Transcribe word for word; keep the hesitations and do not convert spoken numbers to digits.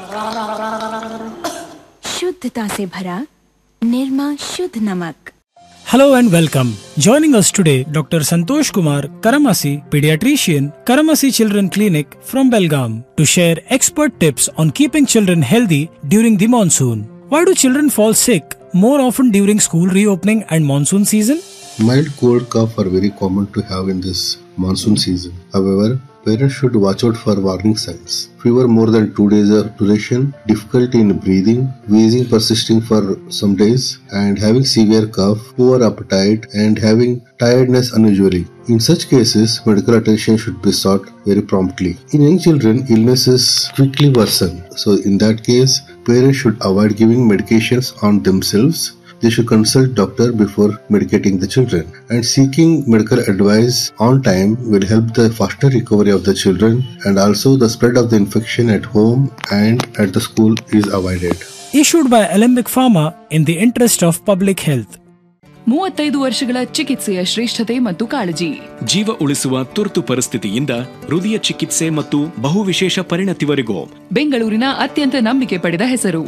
शुद्धता से भरा निर्मा शुद्ध नमक। Hello and welcome. Joining us today, Doctor Santosh Kumar Karamasi, pediatrician, Karamasi Children Clinic from Belgaum, to share expert tips on keeping children healthy during the monsoon. Why do children fall sick more often during school reopening and monsoon season? Mild cold cough are very common to have in this monsoon season. However, parents should watch out for warning signs. Fever more than two days of duration, difficulty in breathing, wheezing persisting for some days, and having severe cough, poor appetite, and having tiredness unusually. In such cases, medical attention should be sought very promptly. In young children, illnesses quickly worsen. So in that case, parents should avoid giving medications on themselves. They should consult doctor before medicating the children, and seeking medical advice on time will help the faster recovery of the children, and also the spread of the infection at home and at the school is avoided. Issued by Alembic Pharma in the interest of public health. ಮೂವತ್ತೈದು ವರ್ಷಗಳ ಚಿಕಿತ್ಸೆಯ ಶ್ರೇಷ್ಠತೆ ಮತ್ತು ಕಾಳಜಿ. ಜೀವ ಉಳಿಸುವ ತುರ್ತು ಪರಿಸ್ಥಿತಿಯಿಂದ ಹೃದಯ ಚಿಕಿತ್ಸೆ ಮತ್ತು ಬಹುವಿಶೇಷ ಪರಿಣತಿವರೆಗೂ ಬೆಂಗಳೂರಿನ ಅತ್ಯಂತ ನಂಬಿಕೆ ಪಡೆದ ಹೆಸರು